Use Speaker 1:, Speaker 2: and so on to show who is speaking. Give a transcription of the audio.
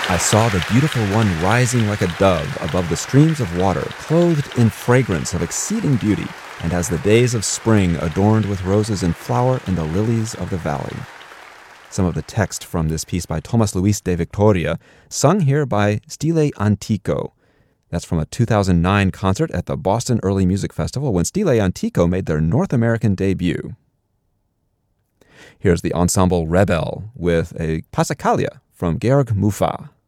Speaker 1: I saw the beautiful one rising like a dove above the streams of water, clothed in fragrance of exceeding beauty, and as the days of spring adorned with roses in flower and the lilies of the valley. Some of the text from this piece by Tomas Luis de Victoria, sung here by Stile Antico. That's from a 2009 concert at the Boston Early Music Festival when Stile Antico made their North American debut. Here's the ensemble Rebel with a Passacaglia from Georg Muffat.